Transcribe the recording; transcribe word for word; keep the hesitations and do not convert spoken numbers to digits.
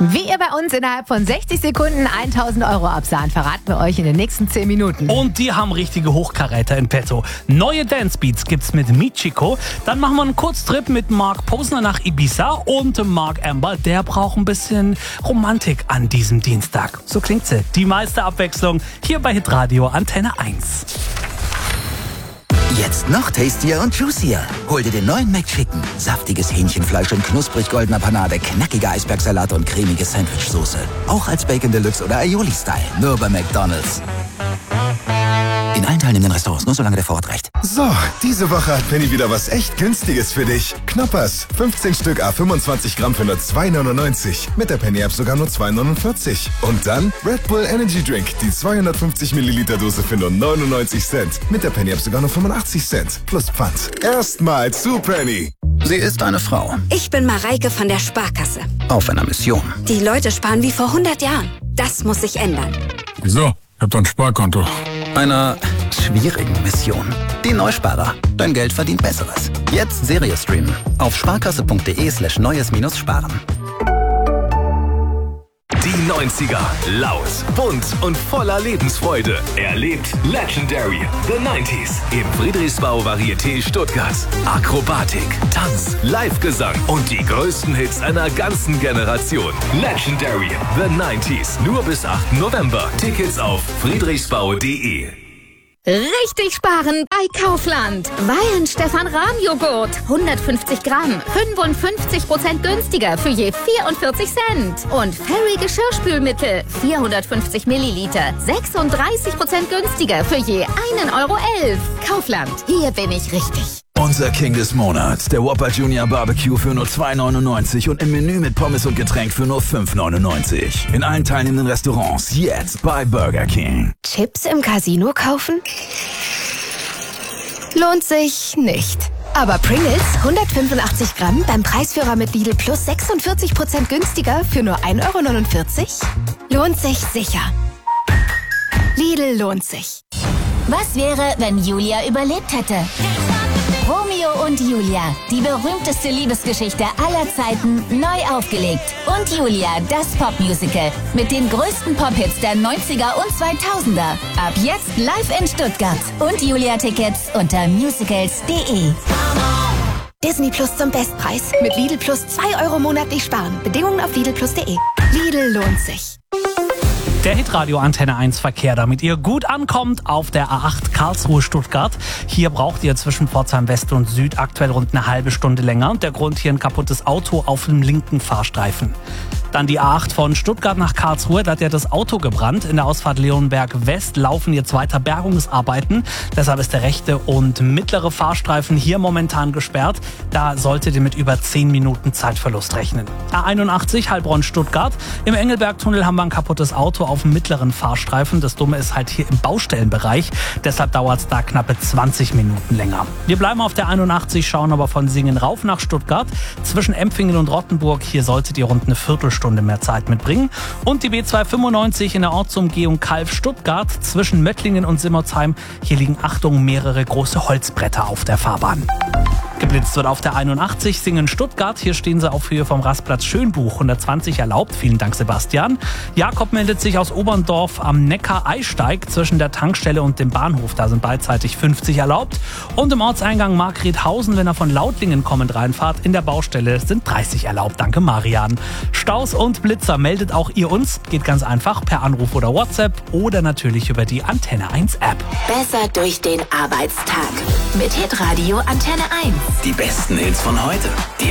Wie ihr bei uns innerhalb von sechzig Sekunden tausend Euro absahnt, verraten wir euch in den nächsten zehn Minuten. Und die haben richtige Hochkaräter in petto. Neue Dancebeats gibt's mit Michiko. Dann machen wir einen Kurztrip mit Mark Posner nach Ibiza. Und Mark Amber, der braucht ein bisschen Romantik an diesem Dienstag. So klingt sie. Die meiste Abwechslung hier bei Hitradio Antenne eins. Jetzt noch tastier und juicier. Hol dir den neuen McChicken. Saftiges Hähnchenfleisch in knusprig goldener Panade, knackiger Eisbergsalat und cremige Sandwichsoße. Auch als Bacon Deluxe oder Aioli-Style. Nur bei McDonald's. In allen teilnehmenden Restaurants, nur solange der Vorrat reicht. So, diese Woche hat Penny wieder was echt Günstiges für dich. Knoppers. fünfzehn Stück, a fünfundzwanzig Gramm für nur zwei neunundneunzig. Mit der Penny-App sogar nur zwei neunundvierzig. Und dann Red Bull Energy Drink. Die zweihundertfünfzig Milliliter Dose für nur neunundneunzig Cent. Mit der Penny-App sogar nur fünfundachtzig Cent. Plus Pfand. Erstmal zu Penny. Sie ist eine Frau. Ich bin Mareike von der Sparkasse. Auf einer Mission. Die Leute sparen wie vor hundert Jahren. Das muss sich ändern. Wieso? Ich hab doch ein Sparkonto. Einer schwierigen Mission. Die Neusparer. Dein Geld verdient Besseres. Jetzt Serie streamen. Auf sparkasse.de slash neues minus sparen. Die neunziger. Laut, bunt und voller Lebensfreude. Erlebt Legendary. The neunziger. Im Friedrichsbau Varieté Stuttgart. Akrobatik, Tanz, Live-Gesang und die größten Hits einer ganzen Generation. Legendary. The neunziger. Nur bis achten November. Tickets auf friedrichsbau punkt de. Richtig sparen bei Kaufland. Weihenstephan-Rahmjoghurt. hundertfünfzig Gramm. fünfundfünfzig Prozent günstiger für je vierundvierzig Cent. Und Fairy Geschirrspülmittel. vierhundertfünfzig Milliliter. sechsunddreißig Prozent günstiger für je einen Euro elf. Kaufland. Hier bin ich richtig. Unser King des Monats, der Whopper Junior Barbecue für nur zwei neunundneunzig und im Menü mit Pommes und Getränk für nur fünf neunundneunzig. In allen teilnehmenden Restaurants jetzt bei Burger King. Chips im Casino kaufen? Lohnt sich nicht. Aber Pringles hundertfünfundachtzig Gramm beim Preisführer mit Lidl Plus sechsundvierzig Prozent günstiger für nur ein Euro neunundvierzig? Lohnt sich sicher. Lidl lohnt sich. Was wäre, wenn Julia überlebt hätte? Romeo und Julia, die berühmteste Liebesgeschichte aller Zeiten, neu aufgelegt. Und Julia, das Popmusical mit den größten Pop-Hits der neunziger und zweitausender. Ab jetzt live in Stuttgart. Und Julia-Tickets unter musicals punkt de. Disney Plus zum Bestpreis. Mit Lidl Plus zwei Euro monatlich sparen. Bedingungen auf lidl plus punkt de. Lidl lohnt sich. Der Hitradio Antenne eins Verkehr, damit ihr gut ankommt auf der A acht Karlsruhe-Stuttgart. Hier braucht ihr zwischen Pforzheim West und Süd aktuell rund eine halbe Stunde länger. Der Grund hier ein kaputtes Auto auf dem linken Fahrstreifen. Dann die A acht von Stuttgart nach Karlsruhe, da hat ja das Auto gebrannt. In der Ausfahrt Leonberg West laufen jetzt weiter Bergungsarbeiten. Deshalb ist der rechte und mittlere Fahrstreifen hier momentan gesperrt. Da solltet ihr mit über zehn Minuten Zeitverlust rechnen. A einundachtzig Heilbronn-Stuttgart. Im Engelbergtunnel haben wir ein kaputtes Auto auf dem mittleren Fahrstreifen. Das Dumme ist halt hier im Baustellenbereich. Deshalb dauert es da knappe zwanzig Minuten länger. Wir bleiben auf der einundachtzig, schauen aber von Singen rauf nach Stuttgart. Zwischen Empfingen und Rottenburg, hier solltet ihr rund eine Viertelstunde mehr Zeit mitbringen. Und die B zweihundertfünfundneunzig in der Ortsumgehung Kalf-Stuttgart zwischen Möttlingen und Simmertsheim. Hier liegen, Achtung, mehrere große Holzbretter auf der Fahrbahn. Geblitzt wird auf der einundachtzig Singen-Stuttgart. Hier stehen sie auf Höhe vom Rastplatz Schönbuch. hundertzwanzig erlaubt. Vielen Dank, Sebastian. Jakob meldet sich aus Oberndorf am Neckar-Eisteig zwischen der Tankstelle und dem Bahnhof. Da sind beidseitig fünfzig erlaubt. Und im Ortseingang Margrethausen, wenn er von Lautlingen kommend reinfahrt, in der Baustelle sind dreißig erlaubt. Danke, Marian. Staus und Blitzer meldet auch ihr uns. Geht ganz einfach per Anruf oder WhatsApp oder natürlich über die Antenne eins App. Besser durch den Arbeitstag mit Hitradio Antenne eins. Die besten Hits von heute, die